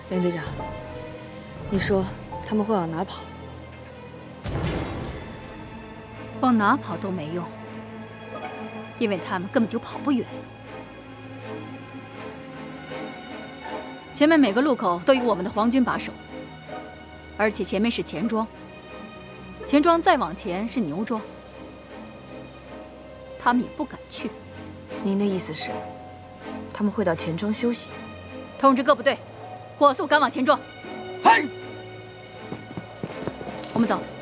连队长，你说他们会往哪跑？ 往哪跑都没用，因为他们根本就跑不远。前面每个路口都有我们的皇军把守，而且前面是钱庄，钱庄再往前是牛庄，他们也不敢去。 您的意思是，他们会到钱庄休息？ 通知各部队，火速赶往钱庄。 嗨， 我们走。